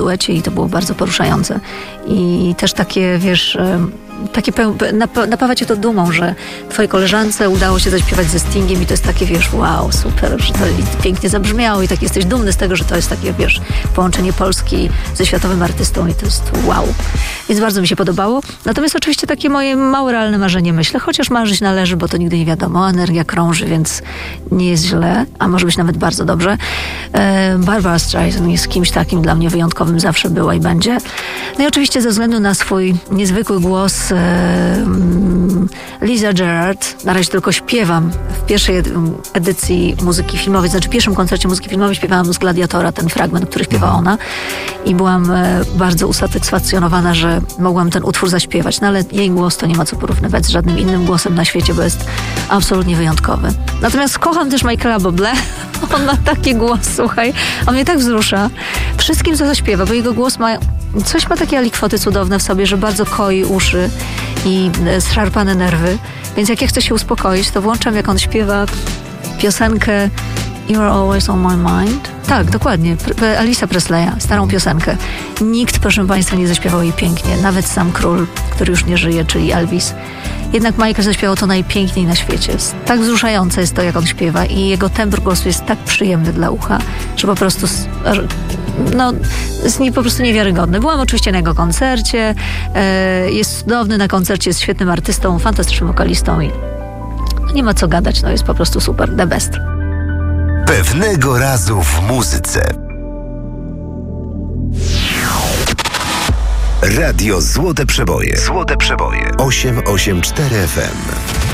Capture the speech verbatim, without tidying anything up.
duecie i to było bardzo poruszające. I też takie, wiesz, takie peł- napawa cię to dumą, że twojej koleżance udało się zaśpiewać ze Stingiem i to jest takie, wiesz, wow, super, że to pięknie zabrzmiało i tak jesteś dumny z tego, że to jest takie, wiesz, połączenie Polski ze światowym artystą i to jest wow. Więc bardzo mi się podobało. Natomiast oczywiście takie moje małe, realne marzenie, myślę, chociaż marzyć należy, bo to nigdy nie wiadomo, energia krąży, więc nie jest źle, a może być nawet bardzo dobrze. E, Barbara Streisand jest kimś takim dla mnie wyjątkowym, zawsze była i będzie. No i oczywiście ze względu na swój niezwykły głos e, Liza Gerard, na razie tylko śpiewam w pierwszej edycji muzyki filmowej, znaczy w pierwszym koncercie muzyki filmowej śpiewałam z Gladiatora ten fragment, który śpiewa ona i byłam e, bardzo usatysfakcjonowana, że mogłam ten utwór zaśpiewać, no ale jej głos to nie ma co porównywać z żadnym innym głosem na świecie, bo jest absolutnie wyjątkowy. Natomiast kocham też Michaela Bublé. On ma taki głos, słuchaj. On mnie tak wzrusza. Wszystkim, co zaśpiewa, bo jego głos ma... Coś ma takie alikwoty cudowne w sobie, że bardzo koi uszy i zszarpane nerwy. Więc jak ja chcę się uspokoić, to włączam, jak on śpiewa piosenkę You're Always on My Mind. Tak, dokładnie. Elvisa Presleya, starą piosenkę. Nikt, proszę Państwa, nie zaśpiewał jej pięknie. Nawet sam król, który już nie żyje, czyli Elvis. Jednak Michael zaśpiewał to najpiękniej na świecie. Tak wzruszające jest to, jak on śpiewa i jego tembr głosu jest tak przyjemny dla ucha, że po prostu no, jest nie, po prostu niewiarygodny. Byłam oczywiście na jego koncercie. Jest cudowny na koncercie, jest świetnym artystą, fantastycznym wokalistą i no, nie ma co gadać, no jest po prostu super, the best. Pewnego razu w muzyce. Radio Złote Przeboje. Złote Przeboje. osiem osiem cztery F M.